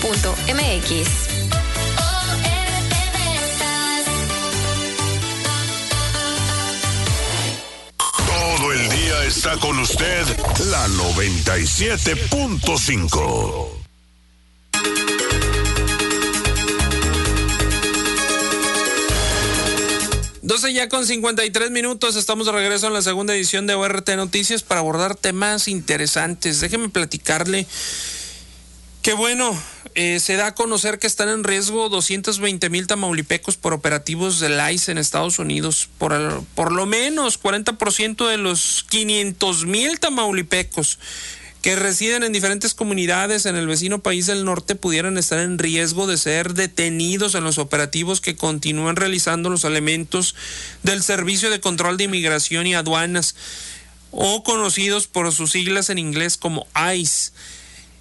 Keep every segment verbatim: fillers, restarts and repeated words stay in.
punto m x. Todo el día está con usted la noventa y siete punto cinco. doce ya con cincuenta y tres minutos, estamos de regreso en la segunda edición de O R T Noticias para abordar temas interesantes. Déjeme platicarle que bueno, eh, se da a conocer que están en riesgo doscientos veinte mil tamaulipecos por operativos del I C E en Estados Unidos. Por, el, por lo menos cuarenta por ciento de los quinientos mil tamaulipecos que residen en diferentes comunidades en el vecino país del norte pudieran estar en riesgo de ser detenidos en los operativos que continúan realizando los elementos del Servicio de Control de Inmigración y Aduanas, o conocidos por sus siglas en inglés como I C E.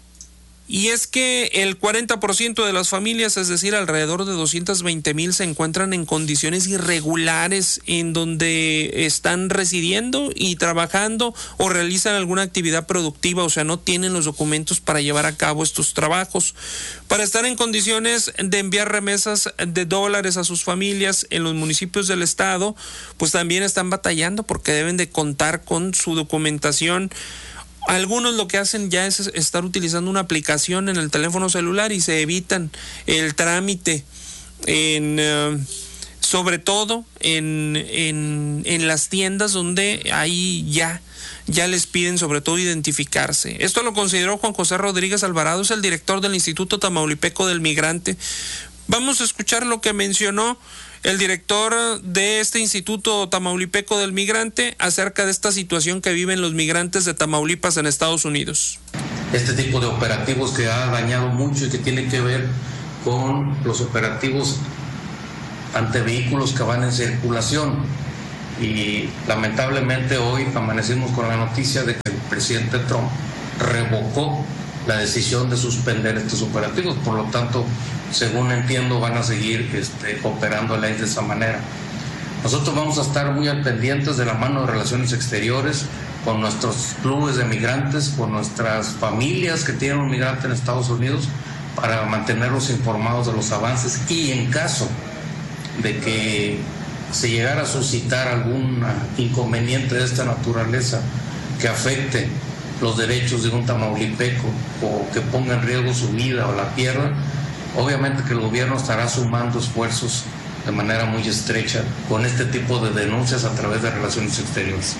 Y es que el cuarenta por ciento de las familias, es decir, alrededor de doscientos veinte mil, se encuentran en condiciones irregulares en donde están residiendo y trabajando o realizan alguna actividad productiva, o sea, no tienen los documentos para llevar a cabo estos trabajos. Para estar en condiciones de enviar remesas de dólares a sus familias en los municipios del estado, pues también están batallando porque deben de contar con su documentación. Algunos lo que hacen ya es estar utilizando una aplicación en el teléfono celular y se evitan el trámite, en, uh, sobre todo en, en, en las tiendas donde ahí ya, ya les piden sobre todo identificarse. Esto lo consideró Juan José Rodríguez Alvarado, es el director del Instituto Tamaulipeco del Migrante. Vamos a escuchar lo que mencionó el director de este Instituto Tamaulipeco del Migrante acerca de esta situación que viven los migrantes de Tamaulipas en Estados Unidos. Este tipo de operativos que ha dañado mucho y que tiene que ver con los operativos ante vehículos que van en circulación. Y lamentablemente hoy amanecimos con la noticia de que el presidente Trump revocó la decisión de suspender estos operativos, por lo tanto, según entiendo, van a seguir este, operando la I C E de esa manera. Nosotros vamos a estar muy al pendientes de la mano de Relaciones Exteriores, con nuestros clubes de migrantes, con nuestras familias que tienen un migrante en Estados Unidos, para mantenerlos informados de los avances, y en caso de que se llegara a suscitar algún inconveniente de esta naturaleza que afecte los derechos de un tamaulipeco o que ponga en riesgo su vida o la pierda, obviamente que el gobierno estará sumando esfuerzos de manera muy estrecha con este tipo de denuncias a través de Relaciones Exteriores.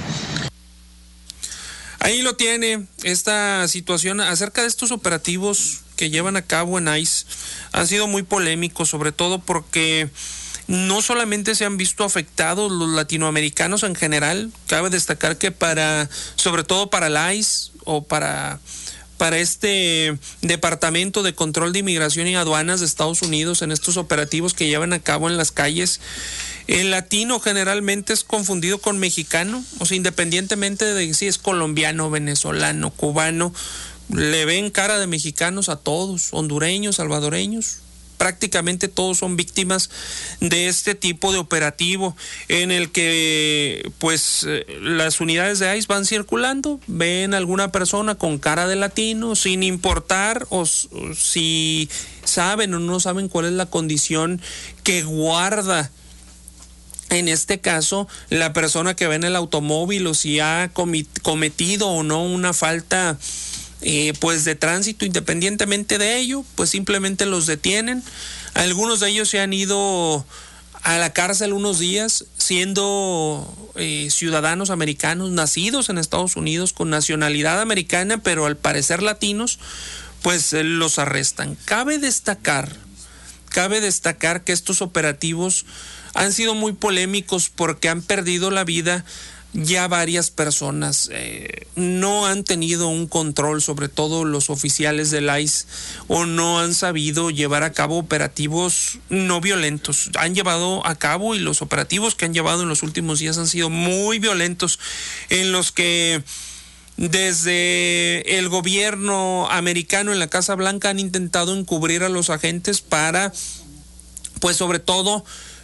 Ahí lo tiene, esta situación acerca de estos operativos que llevan a cabo en I C E han sido muy polémicos, sobre todo porque no solamente se han visto afectados los latinoamericanos en general. Cabe destacar que para, sobre todo para el I C E o para, para este Departamento de Control de Inmigración y Aduanas de Estados Unidos, en estos operativos que llevan a cabo en las calles, el latino generalmente es confundido con mexicano, o sea, independientemente de si es colombiano, venezolano, cubano, le ven cara de mexicanos a todos, hondureños, salvadoreños. Prácticamente todos son víctimas de este tipo de operativo en el que pues las unidades de I C E van circulando, ven a alguna persona con cara de latino sin importar o, o si saben o no saben cuál es la condición que guarda en este caso la persona que ve en el automóvil, o si ha cometido o no una falta Eh, pues de tránsito. Independientemente de ello, pues simplemente los detienen. Algunos de ellos se han ido a la cárcel unos días siendo eh, ciudadanos americanos nacidos en Estados Unidos con nacionalidad americana, pero al parecer latinos, pues eh, los arrestan. Cabe destacar, cabe destacar que estos operativos han sido muy polémicos porque han perdido la vida ya varias personas. Eh, no han tenido un control, sobre todo los oficiales del I C E, o no han sabido llevar a cabo operativos no violentos. Han llevado a cabo, y los operativos que han llevado en los últimos días han sido muy violentos, en los que desde el gobierno americano en la Casa Blanca han intentado encubrir a los agentes para, pues sobre todo,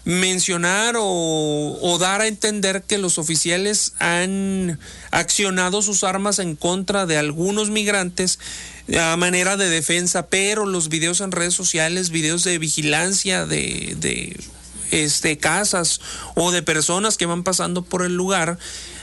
mencionar o, o dar a entender que los oficiales han accionado sus armas en contra de algunos migrantes a manera de defensa, pero los videos en redes sociales, videos de vigilancia de, de este, casas o de personas que van pasando por el lugar,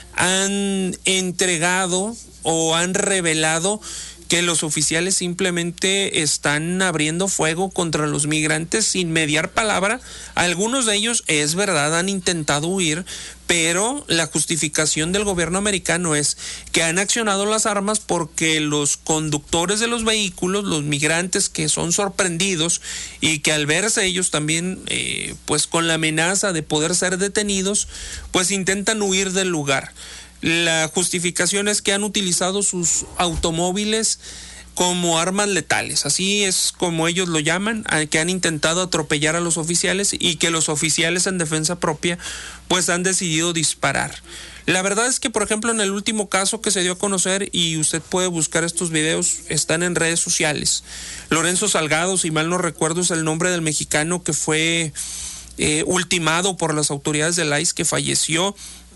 han entregado o han revelado que los oficiales simplemente están abriendo fuego contra los migrantes sin mediar palabra. Algunos de ellos, es verdad, han intentado huir, pero la justificación del gobierno americano es que han accionado las armas porque los conductores de los vehículos, los migrantes que son sorprendidos y que al verse ellos también eh, pues con la amenaza de poder ser detenidos, pues intentan huir del lugar. La justificación es que han utilizado sus automóviles como armas letales, así es como ellos lo llaman, que han intentado atropellar a los oficiales y que los oficiales en defensa propia pues han decidido disparar. La verdad es que, por ejemplo, en el último caso que se dio a conocer, y usted puede buscar estos videos, están en redes sociales, Lorenzo Salgado, si mal no recuerdo es el nombre del mexicano que fue eh, ultimado por las autoridades del I C E, que falleció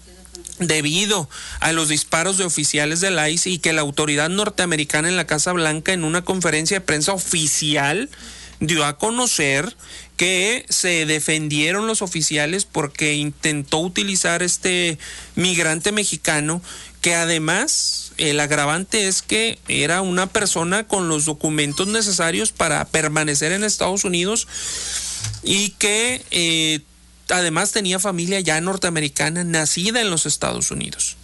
debido a los disparos de oficiales del I C E, y que la autoridad norteamericana en la Casa Blanca, en una conferencia de prensa oficial, dio a conocer que se defendieron los oficiales porque intentó utilizar este migrante mexicano, que además el agravante es que era una persona con los documentos necesarios para permanecer en Estados Unidos y que eh, además tenía familia ya norteamericana nacida en los Estados Unidos.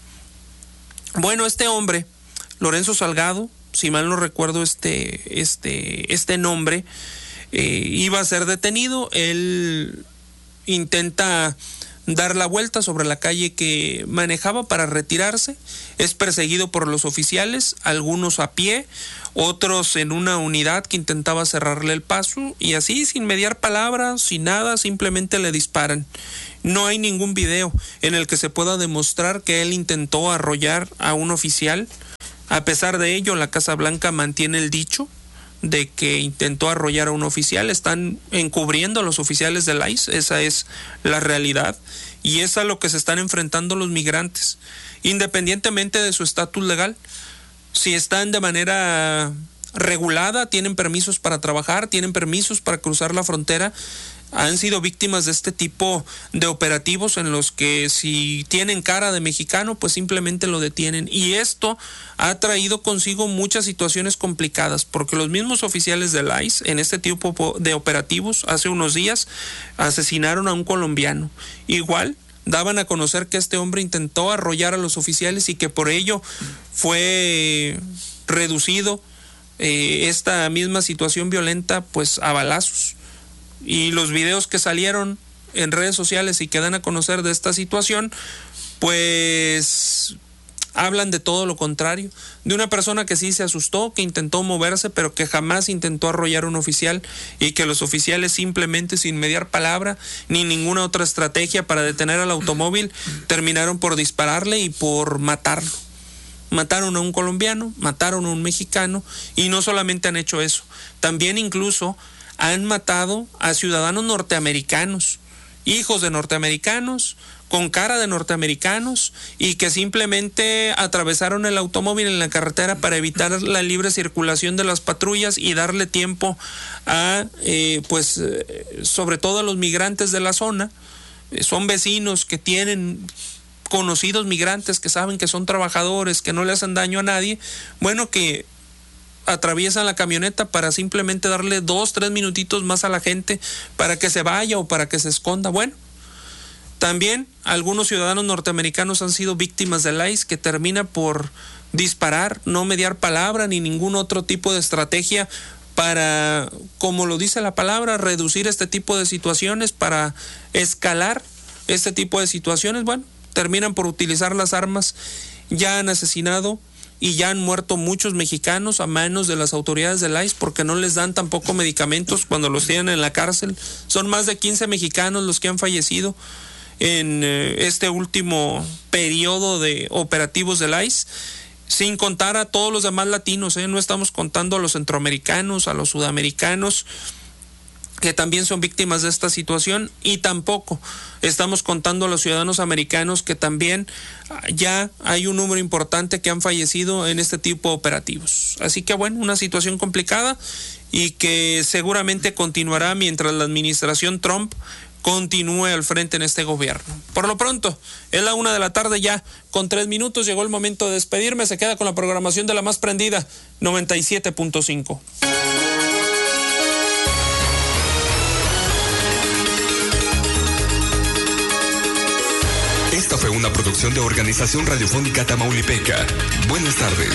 Bueno, este hombre, Lorenzo Salgado, si mal no recuerdo este, este, este nombre, eh, iba a ser detenido. Él intenta dar la vuelta sobre la calle que manejaba para retirarse. Es perseguido por los oficiales, algunos a pie, otros en una unidad que intentaba cerrarle el paso, y así, sin mediar palabras, sin nada, simplemente le disparan. No hay ningún video en el que se pueda demostrar que él intentó arrollar a un oficial. A pesar de ello, la Casa Blanca mantiene el dicho de que intentó arrollar a un oficial. Están encubriendo a los oficiales del I C E, esa es la realidad, y es a lo que se están enfrentando los migrantes, independientemente de su estatus legal. Si están de manera regulada, tienen permisos para trabajar, tienen permisos para cruzar la frontera, han sido víctimas de este tipo de operativos en los que si tienen cara de mexicano, pues simplemente lo detienen. Y esto ha traído consigo muchas situaciones complicadas, porque los mismos oficiales del I C E en este tipo de operativos hace unos días asesinaron a un colombiano. Igual daban a conocer que este hombre intentó arrollar a los oficiales y que por ello fue reducido eh, esta misma situación violenta pues a balazos. Y los videos que salieron en redes sociales y que dan a conocer de esta situación, pues hablan de todo lo contrario, de una persona que sí se asustó, que intentó moverse, pero que jamás intentó arrollar a un oficial, y que los oficiales simplemente, sin mediar palabra ni ninguna otra estrategia para detener al automóvil, terminaron por dispararle y por matarlo. Mataron a un colombiano, mataron a un mexicano, y no solamente han hecho eso, también incluso han matado a ciudadanos norteamericanos, hijos de norteamericanos, con cara de norteamericanos, y que simplemente atravesaron el automóvil en la carretera para evitar la libre circulación de las patrullas y darle tiempo a, eh, pues, eh, sobre todo a los migrantes de la zona. Eh, son vecinos que tienen conocidos migrantes que saben que son trabajadores, que no le hacen daño a nadie, bueno, que atraviesan la camioneta para simplemente darle dos, tres minutitos más a la gente para que se vaya o para que se esconda. Bueno, también algunos ciudadanos norteamericanos han sido víctimas del I C E, que termina por disparar, no mediar palabra ni ningún otro tipo de estrategia para, como lo dice la palabra, reducir este tipo de situaciones, para escalar este tipo de situaciones. Bueno, terminan por utilizar las armas. Ya han asesinado y ya han muerto muchos mexicanos a manos de las autoridades del I C E porque no les dan tampoco medicamentos cuando los tienen en la cárcel. Son más de quince mexicanos los que han fallecido en eh, este último periodo de operativos del I C E, sin contar a todos los demás latinos, ¿eh? No estamos contando a los centroamericanos, a los sudamericanos, que también son víctimas de esta situación, y tampoco estamos contando a los ciudadanos americanos que también ya hay un número importante que han fallecido en este tipo de operativos. Así que bueno, una situación complicada y que seguramente continuará mientras la administración Trump continúe al frente en este gobierno. Por lo pronto, es la una de la tarde ya, con tres minutos, llegó el momento de despedirme. Se queda con la programación de la más prendida, noventa y siete punto cinco. Esta fue una producción de Organización Radiofónica Tamaulipeca. Buenas tardes.